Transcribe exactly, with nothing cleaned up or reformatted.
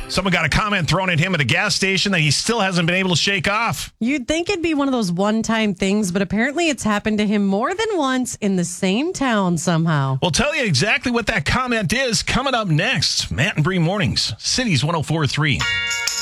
Someone got a comment thrown at him at a gas station that he still hasn't been able to shake off. You'd think it'd be one of those one-time things, but apparently it's happened to him more than once in the same town somehow. We'll tell you exactly what that comment is coming up next. Matt and Bree Mornings, Cities one oh four point three.